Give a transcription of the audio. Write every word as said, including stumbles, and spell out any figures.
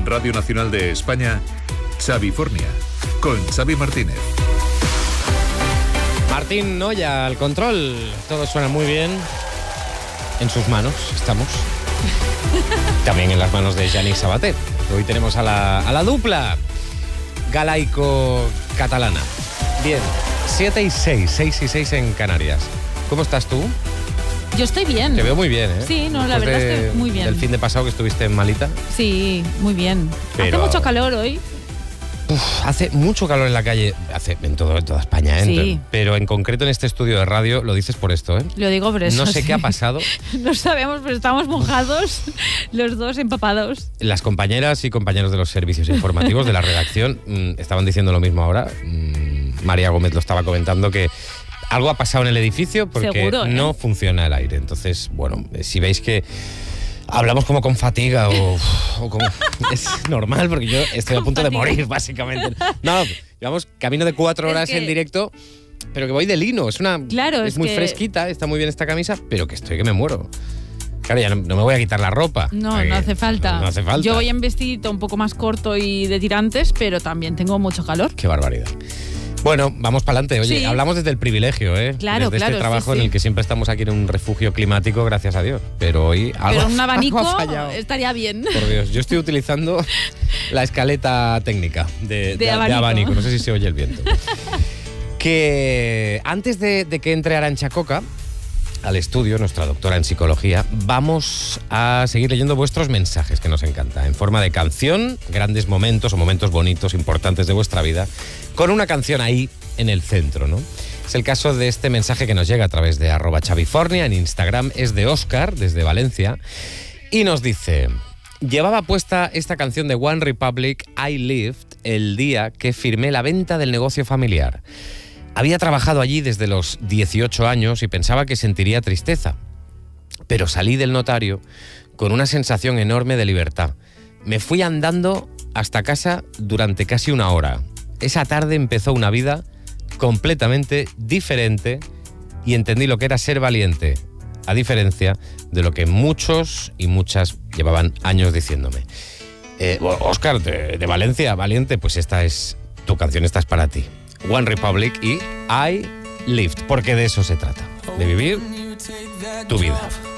Radio Nacional de España, Xavifornia, con Xavi Martínez. Martín Noya al control. Todo suena muy bien. En sus manos estamos. También en las manos de Yannick Sabater. Hoy tenemos a la, a la dupla galaico-catalana. Bien, siete y seis, seis y seis en Canarias. ¿Cómo estás tú? Yo estoy bien. Te veo muy bien, ¿eh? Sí, no, la Después verdad de, es que muy bien. Del fin de pasado que estuviste malita. Sí, muy bien. Pero... Hace mucho calor hoy. Uf, hace mucho calor en la calle, hace en, todo, en toda España, ¿eh? Sí. Pero en concreto en este estudio de radio lo dices por esto, ¿eh? Lo digo por eso. No sé sí. qué ha pasado. No sabemos, pero estamos mojados, los dos empapados. Las compañeras y compañeros de los servicios informativos de la redacción mmm, estaban diciendo lo mismo ahora. Mmm, María Gómez lo estaba comentando, que algo ha pasado en el edificio porque Seguro, ¿eh? no funciona el aire. Entonces, bueno, si veis que hablamos como con fatiga o, o como... Es normal porque yo estoy a punto fatiga. de morir, básicamente. No, llevamos camino de cuatro horas es que... en directo, pero que voy de lino. Es una Claro, es, es muy que... fresquita, está muy bien esta camisa, pero que estoy que me muero. Claro, ya no, no me voy a quitar la ropa. No, Porque no hace falta. No, no hace falta. Yo voy en vestidito un poco más corto y de tirantes, pero también tengo mucho calor. Qué barbaridad. Bueno, vamos para adelante. Oye, Sí. hablamos desde el privilegio, ¿eh? Claro, desde claro, este trabajo sí, sí. en el que siempre estamos aquí en un refugio climático, gracias a Dios. Pero hoy algo, Pero un abanico algo ha fallado. estaría bien. Por Dios, yo estoy utilizando la escaleta técnica de, de, De de abanico. abanico. No sé si se oye el viento. Que antes de, de que entre Arantxa Coca al estudio, nuestra doctora en psicología, vamos a seguir leyendo vuestros mensajes, que nos encanta, en forma de canción, grandes momentos o momentos bonitos, importantes de vuestra vida, con una canción ahí en el centro, ¿no? Es el caso de este mensaje que nos llega a través de arroba Xavifornia en Instagram, es de Óscar, desde Valencia, y nos dice: llevaba puesta esta canción de One Republic, I Lived, el día que firmé la venta del negocio familiar. Había trabajado allí desde los dieciocho años y pensaba que sentiría tristeza, pero salí del notario con una sensación enorme de libertad. Me fui andando hasta casa durante casi una hora. Esa tarde empezó una vida completamente diferente y entendí lo que era ser valiente, a diferencia de lo que muchos y muchas llevaban años diciéndome. Eh, Óscar, de, de Valencia, valiente, pues esta es tu canción, esta es para ti. One Republic y I Lived, porque de eso se trata, de vivir tu vida.